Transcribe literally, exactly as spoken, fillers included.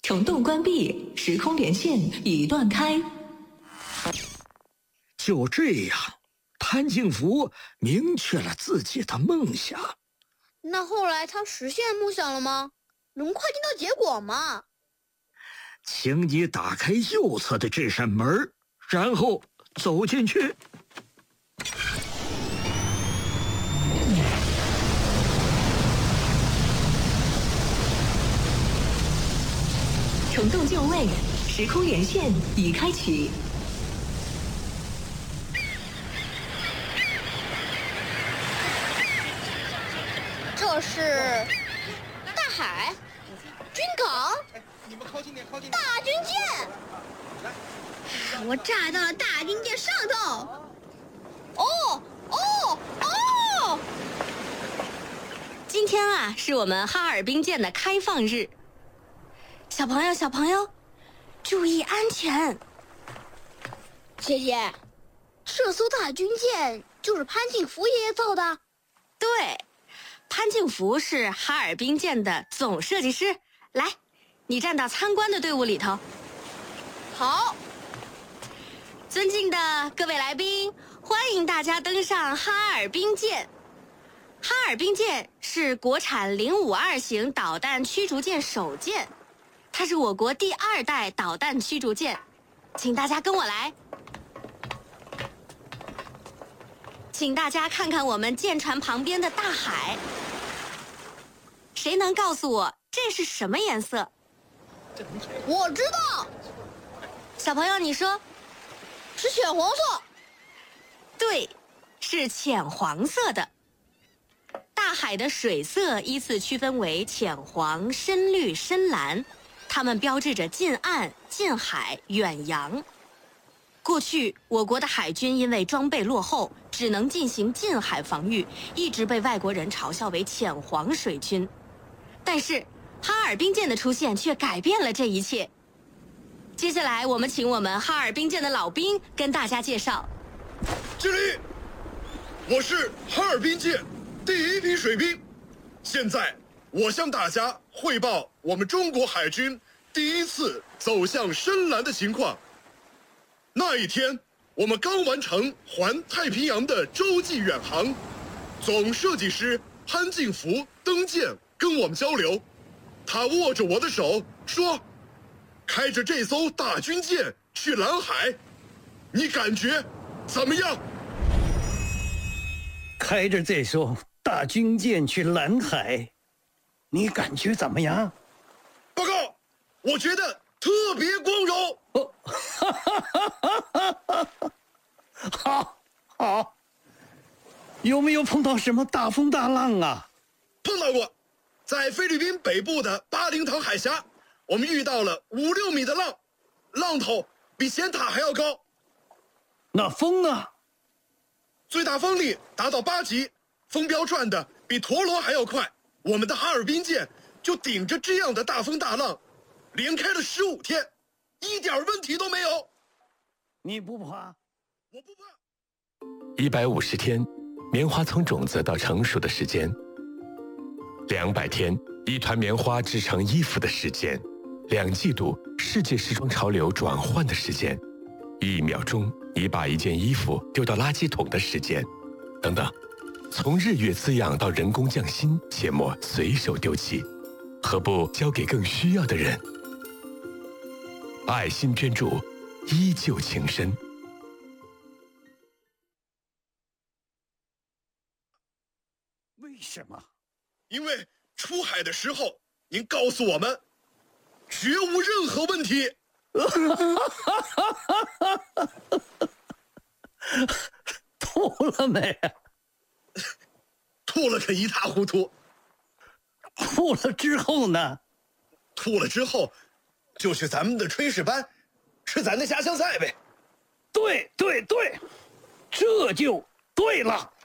虫洞关闭，时空连线已断开。 就这样，潘敬福明确了自己的梦想。 那后来他实现梦想了吗？能快听到结果吗？ 请你打开右侧的这扇门，然后走进去。 虫洞就位，时空连线已开启。 这是大海、军港、大军舰。我炸到了大军舰上头。哦哦哦！ 今天啊，是我们哈尔滨舰的开放日。小朋友，小朋友，注意安全。 姐姐，这艘大军舰就是潘敬福爷爷造的？ 对，潘敬福是哈尔滨舰的总设计师。来，你站到参观的队伍里头。 好。 尊敬的各位来宾，欢迎大家登上哈尔滨舰。哈尔滨舰是国产零五二型导弹驱逐舰首舰。它是我国第二代导弹驱逐舰，请大家跟我来。请大家看看我们舰船旁边的大海，谁能告诉我这是什么颜色？ 我知道。 小朋友，你说？ 是浅黄色。 对，是浅黄色的。大海的水色依次区分为浅黄、深绿、深蓝。它们标志着近岸、近海、远洋。过去，我国的海军因为装备落后，只能进行近海防御，一直被外国人嘲笑为浅黄水军。但是，哈尔滨舰的出现却改变了这一切。接下来，我们请我们哈尔滨舰的老兵跟大家介绍。 敬礼！我是哈尔滨舰第一批水兵，现在我向大家汇报我们中国海军第一次走向深蓝的情况。那一天，我们刚完成环太平洋的洲际远航，总设计师潘敬福登舰跟我们交流，他握着我的手说：“开着这艘大军舰去蓝海，你感觉怎么样？” 开着这艘大军舰去蓝海，你感觉怎么样？ 报告，我觉得特别光荣。 哦，哈哈哈哈哈哈！好，好。有没有碰到什么大风大浪啊？ 碰到过，在菲律宾北部的巴林塘海峡，我们遇到了五六米的浪，浪头比尖塔还要高。 那风呢？ 最大风力达到八级，风标转的比陀螺还要快。我们的哈尔滨舰就顶着这样的大风大浪，连开了十五天，一点问题都没有。 你不怕？ 我不怕。 一百五十天，棉花从种子到成熟的时间；两百天，一团棉花制成衣服的时间；两季度，世界时装潮流转换的时间；一秒钟，你把一件衣服丢到垃圾桶的时间，等等。从日月滋养到人工匠心，切莫随手丢弃，何不交给更需要的人？爱心捐助，依旧情深。 为什么？ 因为出海的时候，您告诉我们，绝无任何问题。 吐了没？ 吐了个一塌糊涂。 吐了之后呢？ 吐了之后，就去咱们的炊事班，吃咱的家乡菜呗。 对对对，这就对了。